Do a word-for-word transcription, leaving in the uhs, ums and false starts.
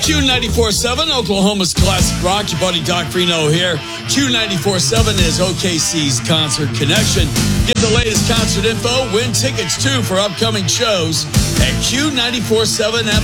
Q ninety-four point seven, Oklahoma's classic rock. Your buddy Doc Reno here. Q ninety-four point seven is O K C's Concert Connection. Get the latest concert info, win tickets too for upcoming shows at Q ninety-four point seven F